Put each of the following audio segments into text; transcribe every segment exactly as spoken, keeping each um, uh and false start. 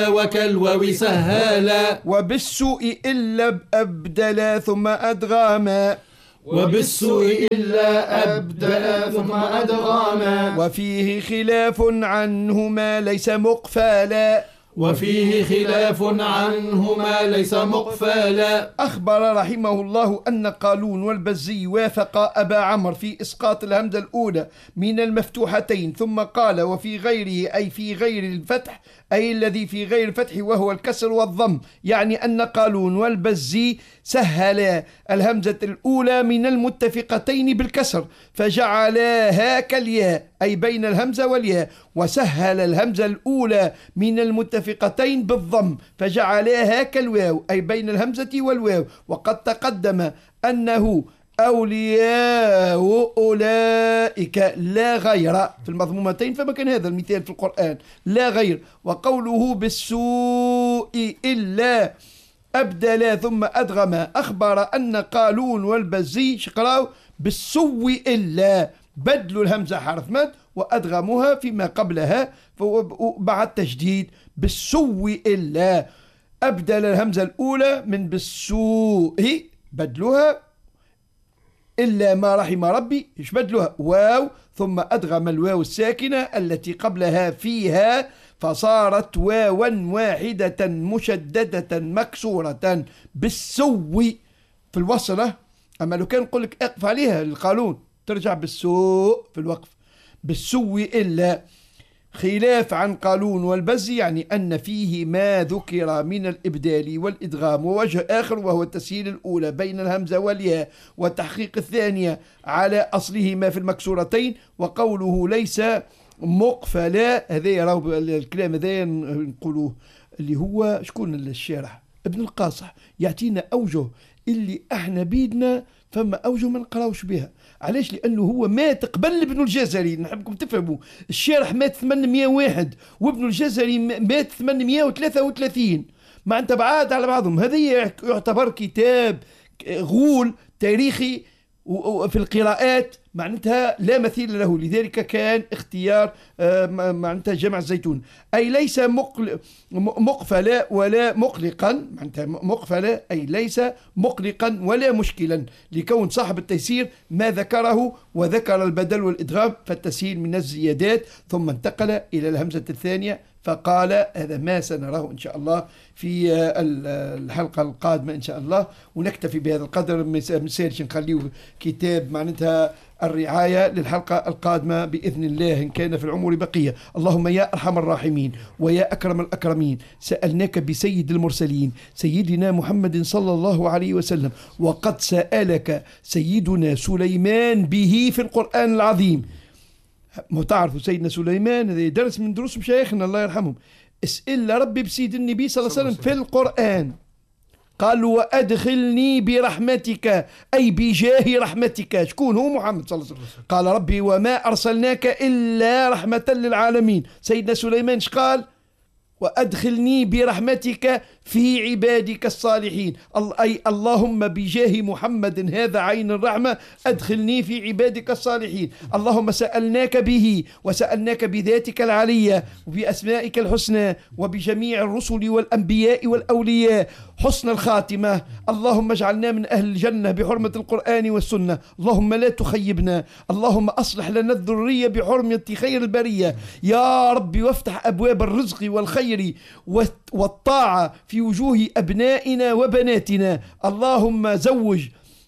وكالواو سهالا، وبالسوء إلا أبدلا ثم أدغاما، وبالسوء إلا أبدلا ثم أدغاما، وفيه خلاف عنهما ليس مقفالا، وفيه خلاف عنهما ليس مقفالا. أخبر رحمه الله أن قالون والبزي وافق أبا عمرو في إسقاط الهمزة الأولى من المفتوحتين، ثم قال وفي غيره أي في غير الفتح، أي الذي في غير الفتح وهو الكسر والضم، يعني أن قالون والبزي سهلا الهمزة الأولى من المتفقتين بالكسر فجعلاها كالياء أي بين الهمزة والياء، وسهل الهمزة الأولى من المتفقتين بالضم فجعلاها كالواو أي بين الهمزة والواو. وقد تقدم أنه أولياء أولئك لا غير في المضمومتين، فما كان هذا المثال في القرآن لا غير. وقوله بالسوء إلا أبدلا ثم أدغم أخبر أن قالون والبزي شقراو بالسوء إلا بدلوا الهمزة حرف مد وأدغموها فيما قبلها بعد تشديد بالسوء إلا أبدل الهمزة الأولى من بالسوء بدلوها إلا ما رحم ربي إيش بدلوها واو ثم أدغم الواو الساكنة التي قبلها فيها فصارت واوا واحدة مشددة مكسورة بالسوء في الوصلة. أما لو كان نقول لك اقف عليها القانون ترجع بالسوء في الوقف بالسوء إلا. خلاف عن قالون والبزي يعني أن فيه ما ذكر من الإبدال والإدغام ووجه آخر وهو التسهيل الأولى بين الهمزة والياء والتحقيق الثانية على أصلهما في المكسورتين. وقوله ليس مقفلا هذا يراو الكلام هذا نقولوه اللي هو شكون الشارح ابن القاصح يعطينا أوجه اللي احنا بيدنا فما أوجه ما نقراوش بها. علاش؟ لأنه هو مات قبل ابن الجزري. نحبكم تفهموا الشارح مات ثمانمائة وواحد وابن الجزري مات ثمانمائة وثلاثة وثلاثين معناتها بعاد على بعضهم. هذا يعتبر كتاب غول تاريخي وفي القراءات معناتها لا مثيل له، لذلك كان اختيار معناتها جمع الزيتون. أي ليس مقفلا ولا مقلقا، معناتها مقفلا أي ليس مقلقا ولا مشكلا لكون صاحب التيسير ما ذكره وذكر البدل والإدغام فالتسهيل من الزيادات. ثم انتقل إلى الهمزة الثانية فقال هذا ما سنراه إن شاء الله في الحلقة القادمة إن شاء الله. ونكتفي بهذا القدر، مسالش نخليه كتاب معناتها الرعاية للحلقة القادمة بإذن الله إن كان في العمر بقية. اللهم يا أرحم الراحمين ويا أكرم الأكرمين سألناك بسيد المرسلين سيدنا محمد صلى الله عليه وسلم، وقد سألك سيدنا سليمان به في القرآن العظيم. ما تعرفوا سيدنا سليمان هذا درس من دروس مشايخنا الله يرحمهم. اسئل ربي بسيد النبي صلى الله عليه وسلم في القرآن قال وأدخلني برحمتك أي بجاه رحمتك. شكون هو؟ محمد صلى الله عليه وسلم. قال ربي وما أرسلناك إلا رحمة للعالمين. سيدنا سليمان قال وأدخلني برحمتك في عبادك الصالحين، أي اللهم بجاه محمد هذا عين الرحمة أدخلني في عبادك الصالحين. اللهم سألناك به وسألناك بذاتك العلية وبأسمائك الحسنى وبجميع الرسل والأنبياء والأولياء حسن الخاتمة. اللهم اجعلنا من أهل الجنة بحرمة القرآن والسنة. اللهم لا تخيبنا. اللهم أصلح لنا الذرية بحرمة خير البرية يا ربي، وافتح أبواب الرزق والخير والطاعة في وجوه أبنائنا وبناتنا. اللهم زوج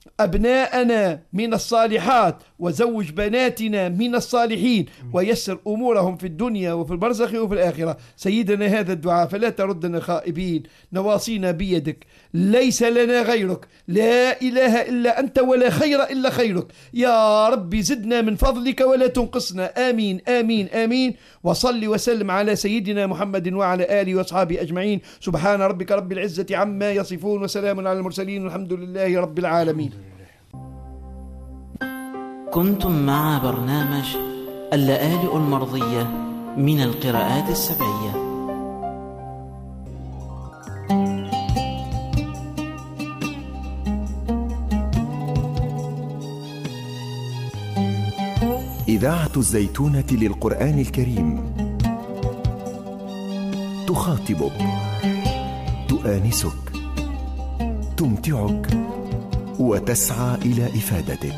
أبناءنا من الصالحات وزوج بناتنا من الصالحين ويسر أمورهم في الدنيا وفي البرزخ وفي الآخرة. سيدنا هذا الدعاء فلا تردنا خائبين، نواصينا بيدك ليس لنا غيرك، لا إله إلا أنت ولا خير إلا خيرك يا ربي. زدنا من فضلك ولا تنقصنا. آمين آمين آمين. وصل وسلم على سيدنا محمد وعلى آله وأصحابه أجمعين. سبحان ربك رب العزة عما يصفون وسلام على المرسلين والحمد لله رب العالمين. كنتم مع برنامج اللآلئ المرضية من القراءات السبعية. إذاعة الزيتونة للقرآن الكريم تخاطبك، تؤانسك، تمتعك، وتسعى إلى إفادتك.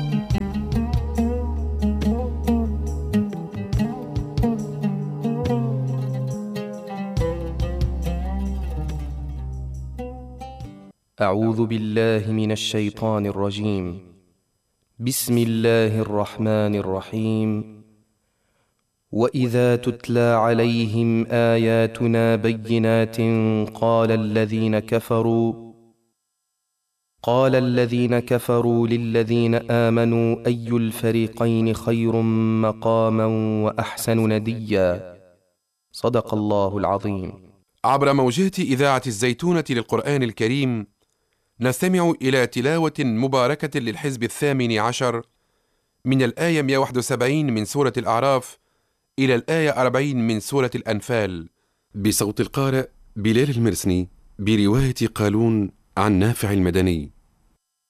أعوذ بالله من الشيطان الرجيم. بسم الله الرحمن الرحيم. وإذا تتلى عليهم آياتنا بينات قال الذين كفروا قال الذين كفروا للذين آمنوا أي الفريقين خير مقاما وأحسن نديا. صدق الله العظيم. عبر موجات إذاعة الزيتونة للقرآن الكريم نستمع إلى تلاوة مباركة للحزب الثامن عشر من الآية مئة وواحد وسبعين من سورة الأعراف إلى الآية أربعين من سورة الأنفال، بصوت القارئ بلال المرسني، برواية قالون عن نافع المدني.